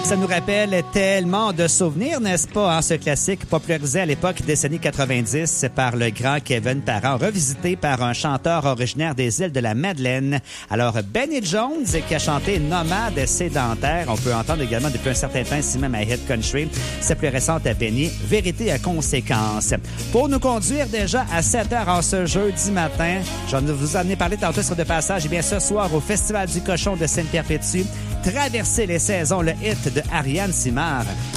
Ça nous rappelle tellement de souvenirs, n'est-ce pas, hein, ce classique popularisé à l'époque des années 90 par le grand Kevin Parent, revisité par un chanteur originaire des îles de la Madeleine. Alors, Benny Jones, qui a chanté Nomade sédentaire. On peut entendre également depuis un certain temps, ici même à Hit Country, sa plus récente à Benny, Vérité à conséquence. Pour nous conduire déjà à 7h en ce jeudi matin, je vais vous en ai parlé tantôt sur de passage, et bien ce soir au Festival du Cochon de Sainte-Perpétue, Traverser les saisons, le hit de Ariane Simard.